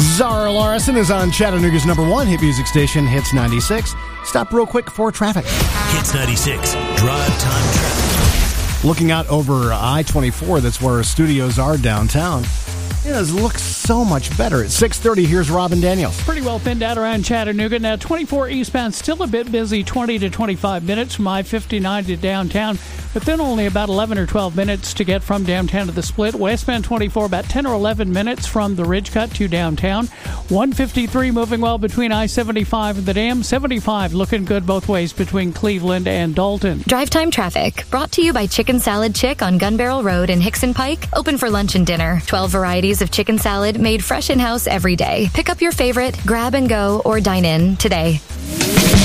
Zara Larson is on Chattanooga's number one hit music station, Hits 96. Stop real quick for traffic. Hits 96, drive time traffic. Looking out over I-24, that's where our studios are downtown. It looks so much better. At 6:30, here's Robin Daniels. Pretty well thinned out around Chattanooga. Now, 24 eastbound, still a bit busy, 20 to 25 minutes from I-59 to downtown, but then only about 11 or 12 minutes to get from downtown to the split. Westbound 24, about 10 or 11 minutes from the Ridge Cut to downtown. 153 moving well between I-75 and the Dam. 75 looking good both ways between Cleveland and Dalton. Drive time traffic brought to you by Chicken Salad Chick on Gun Barrel Road in Hickson Pike. Open for lunch and dinner. 12 varieties of chicken salad made fresh in-house every day. Pick up your favorite, grab and go, or dine in today.